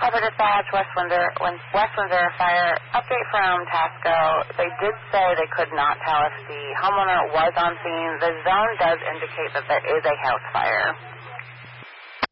Upper Dispatch, West Windsor Fire. Update from Tasco. They did say they could not tell if the homeowner was on scene. The zone does indicate that there is a house fire.